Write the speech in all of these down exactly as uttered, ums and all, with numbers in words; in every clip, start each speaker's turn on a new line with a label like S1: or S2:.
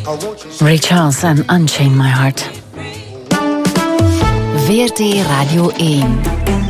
S1: Ray Charles en Unchain My Heart. V R T Radio één.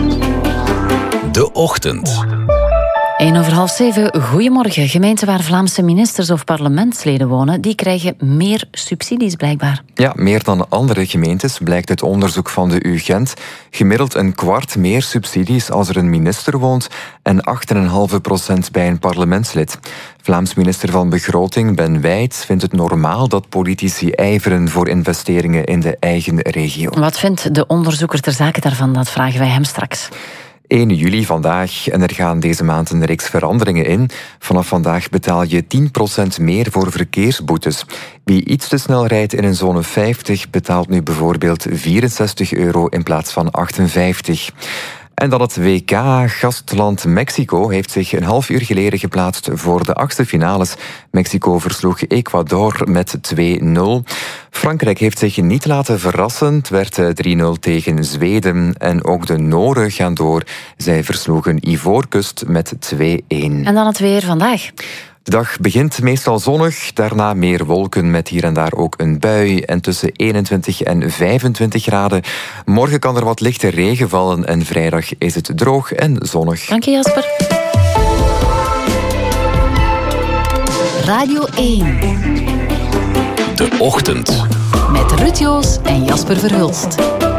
S2: De Ochtend.
S1: één over half zeven, goedemorgen. Gemeenten waar Vlaamse ministers of parlementsleden wonen, die krijgen meer subsidies blijkbaar.
S3: Ja, meer dan andere gemeentes, blijkt uit onderzoek van de U Gent. Gemiddeld een kwart meer subsidies als er een minister woont en acht komma vijf procent bij een parlementslid. Vlaams minister van Begroting Ben Wijts vindt het normaal dat politici ijveren voor investeringen in de eigen regio.
S1: Wat vindt de onderzoeker ter zake daarvan? Dat vragen wij hem straks.
S3: één juli vandaag en er gaan deze maand een reeks veranderingen in. Vanaf vandaag betaal je tien procent meer voor verkeersboetes. Wie iets te snel rijdt in een zone vijftig betaalt nu bijvoorbeeld vierenzestig euro in plaats van achtenvijftig. En dan het W K. Gastland Mexico heeft zich een half uur geleden geplaatst voor de achtste finales. Mexico versloeg Ecuador met twee nul. Frankrijk heeft zich niet laten verrassen. Het werd drie nul tegen Zweden. En ook de Noren gaan door. Zij versloegen Ivoorkust met twee een.
S1: En dan het weer vandaag.
S3: De dag begint meestal zonnig, daarna meer wolken met hier en daar ook een bui en tussen eenentwintig en vijfentwintig graden. Morgen kan er wat lichte regen vallen en vrijdag is het droog en zonnig.
S1: Dank je, Jasper. Radio één.
S2: De Ochtend.
S1: Met Ruud Joos en Jasper Verhulst.